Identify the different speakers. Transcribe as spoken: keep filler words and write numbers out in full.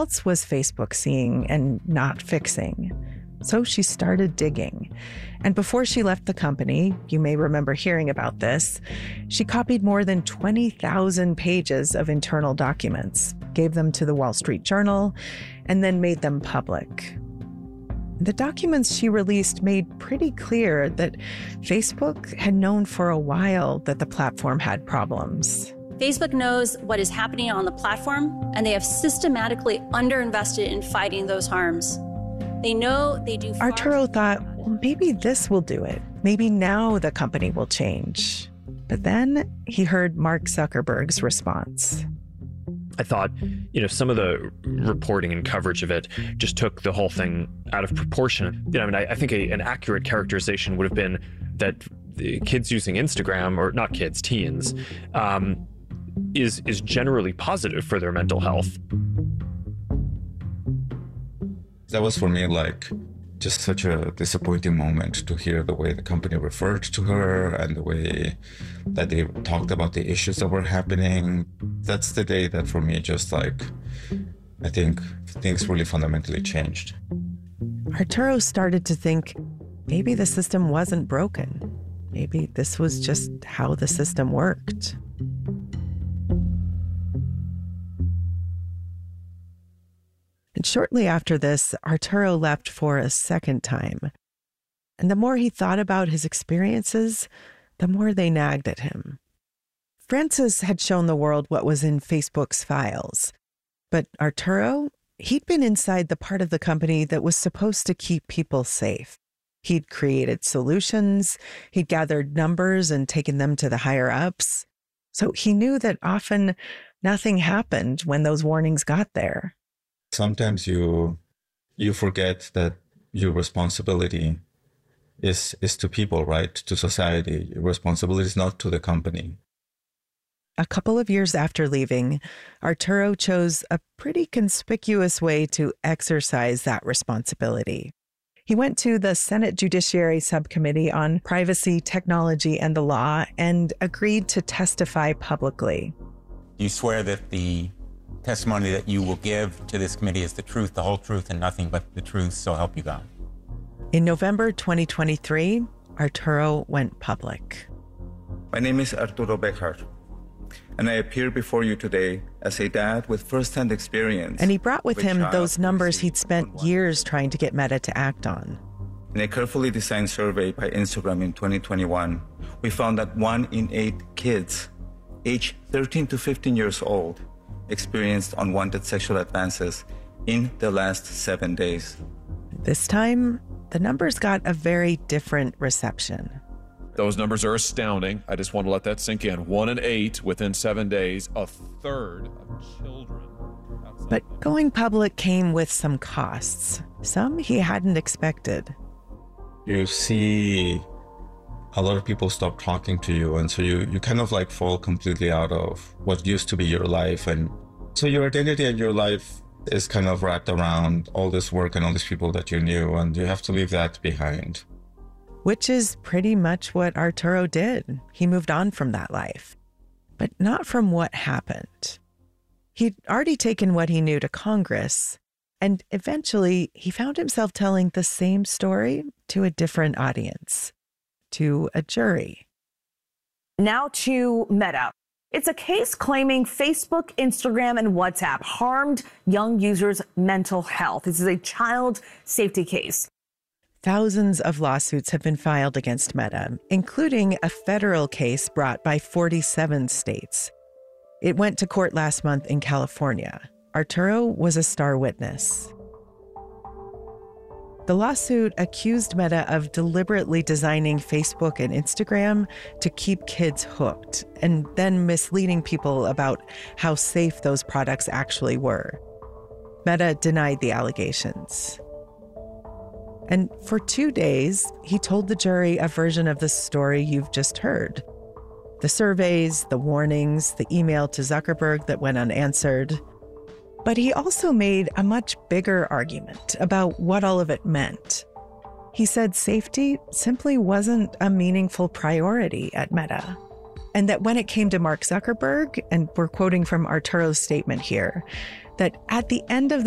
Speaker 1: else was Facebook seeing and not fixing? So she started digging. And before she left the company, you may remember hearing about this, she copied more than twenty thousand pages of internal documents, gave them to the Wall Street Journal, and then made them public. The documents she released made pretty clear that Facebook had known for a while that the platform had problems.
Speaker 2: Facebook knows what is happening on the platform, and they have systematically underinvested in fighting those harms. They know they do.
Speaker 1: Arturo thought, well, maybe this will do it. Maybe now the company will change. But then he heard Mark Zuckerberg's response.
Speaker 3: I thought, you know, some of the reporting and coverage of it just took the whole thing out of proportion. You know, I mean, I, I think a, an accurate characterization would have been that the kids using Instagram, or not kids, teens, um, is is generally positive for their mental health.
Speaker 4: That was for me like just such a disappointing moment to hear the way the company referred to her and the way that they talked about the issues that were happening. That's the day that for me just like, I think things really fundamentally changed.
Speaker 1: Arturo started to think maybe the system wasn't broken. Maybe this was just how the system worked. And shortly after this, Arturo left for a second time. And the more he thought about his experiences, the more they nagged at him. Francis had shown the world what was in Facebook's files. But Arturo, he'd been inside the part of the company that was supposed to keep people safe. He'd created solutions, he'd gathered numbers and taken them to the higher ups. So he knew that often nothing happened when those warnings got there.
Speaker 4: Sometimes you you forget that your responsibility is is to people, right? To society. Your responsibility is not to the company.
Speaker 1: A couple of years after leaving, Arturo chose a pretty conspicuous way to exercise that responsibility. He went to the Senate Judiciary Subcommittee on Privacy, Technology, and the Law and agreed to testify publicly.
Speaker 5: You swear that the testimony that you will give to this committee is the truth, the whole truth, and nothing but the truth, so help you God.
Speaker 1: In November twenty twenty-three, Arturo went public.
Speaker 6: My name is Arturo Bejar, and I appear before you today as a dad with first-hand experience.
Speaker 1: And he brought with him those numbers he'd spent years trying to get Meta to act on.
Speaker 6: In a carefully designed survey by Instagram in twenty twenty-one, we found that one in eight kids aged thirteen to fifteen years old experienced unwanted sexual advances in the last seven days.
Speaker 1: This time, the numbers got a very different reception.
Speaker 7: Those numbers are astounding. I just want to let that sink in. One in eight within seven days, a third of children.
Speaker 1: But going public came with some costs, some he hadn't expected.
Speaker 4: You see a lot of people stop talking to you, and so you, you kind of like fall completely out of what used to be your life. And so your identity and your life is kind of wrapped around all this work and all these people that you knew, and you have to leave that behind.
Speaker 1: Which is pretty much what Arturo did. He moved on from that life, but not from what happened. He'd already taken what he knew to Congress, and eventually he found himself telling the same story to a different audience, to a jury.
Speaker 8: Now to Meta. It's a case claiming Facebook, Instagram, and WhatsApp harmed young users' mental health. This is a child safety case.
Speaker 1: Thousands of lawsuits have been filed against Meta, including a federal case brought by forty-seven states. It went to court last month in California. Arturo was a star witness. The lawsuit accused Meta of deliberately designing Facebook and Instagram to keep kids hooked, and then misleading people about how safe those products actually were. Meta denied the allegations. And for two days, he told the jury a version of the story you've just heard. The surveys, the warnings, the email to Zuckerberg that went unanswered. But he also made a much bigger argument about what all of it meant. He said safety simply wasn't a meaningful priority at Meta. And that when it came to Mark Zuckerberg, and we're quoting from Arturo's statement here, that at the end of the